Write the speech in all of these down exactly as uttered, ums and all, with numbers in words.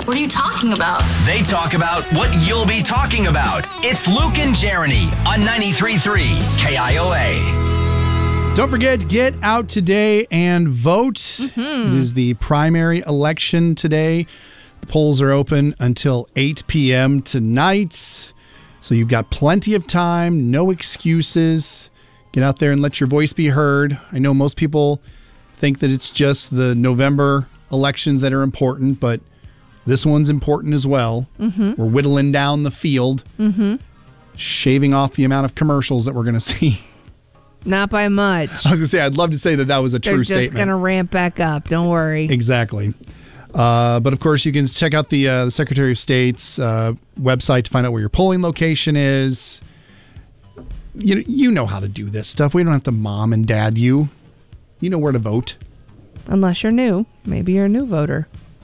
What are you talking about? They talk about what you'll be talking about. It's Luke and Jeremy on ninety-three point three K I O A. Don't forget, get out today and vote. Mm-hmm. It is the primary election today. The polls are open until eight p.m. tonight. So you've got plenty of time, no excuses. Get out there and let your voice be heard. I know most people think that it's just the November elections that are important, but this one's important as well. Mm-hmm. We're whittling down the field, mm-hmm. shaving off the amount of commercials that we're going to see. Not by much. I was going to say, I'd love to say that that was a They're true just statement. going to ramp back up. Don't worry. Exactly. Uh, but of course, you can check out the, uh, the Secretary of State's uh, website to find out where your polling location is. You, you know how to do this stuff. We don't have to mom and dad you. You know where to vote. Unless you're new. Maybe you're a new voter.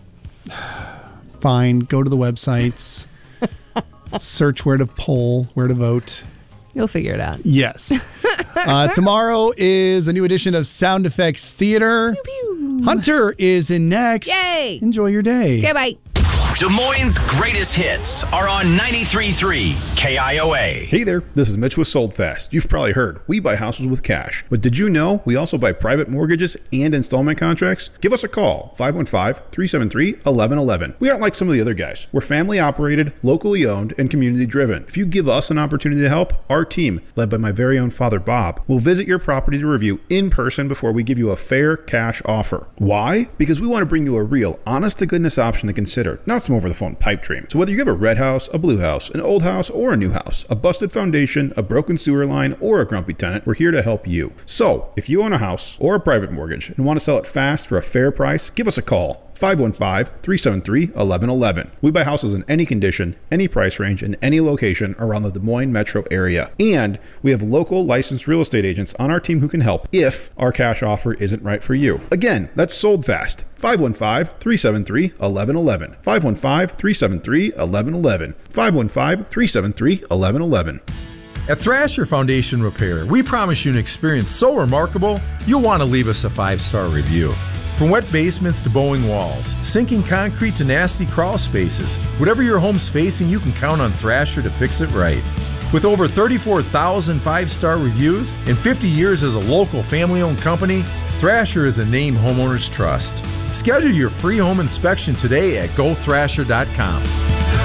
Fine. Go to the websites. Search where to poll, where to vote. You'll figure it out. Yes. uh, tomorrow is a new edition of Sound Effects Theater. Pew, pew. Hunter is in next. Yay! Enjoy your day. Okay, bye. Des Moines' greatest hits are on ninety-three point three K I O A. Hey there, this is Mitch with Sold Fast. You've probably heard, we buy houses with cash. But did you know we also buy private mortgages and installment contracts? Give us a call, five one five, three seven three, one one one one. We aren't like some of the other guys. We're family operated, locally owned, and community driven. If you give us an opportunity to help, our team, led by my very own father Bob, will visit your property to review in person before we give you a fair cash offer. Why? Because we want to bring you a real, honest-to-goodness option to consider, not some over-the-phone pipe dream. So whether you have a red house, a blue house, an old house, or a new house, a busted foundation, a broken sewer line, or a grumpy tenant, we're here to help you. So, if you own a house or a private mortgage and want to sell it fast for a fair price, give us a call. five one five, three seven three, one one one one. We buy houses in any condition, any price range, and any location around the Des Moines metro area. And we have local licensed real estate agents on our team who can help if our cash offer isn't right for you. Again, that's Sold Fast. five one five, three seven three, one one one one. five one five, three seven three, one one one one. five one five, three seven three, one one one one. At Thrasher Foundation Repair, we promise you an experience so remarkable, you'll want to leave us a five-star review. From wet basements to bowing walls, sinking concrete to nasty crawl spaces, whatever your home's facing, you can count on Thrasher to fix it right. With over thirty-four thousand five-star reviews and fifty years as a local family-owned company, Thrasher is a name homeowners trust. Schedule your free home inspection today at go thrasher dot com.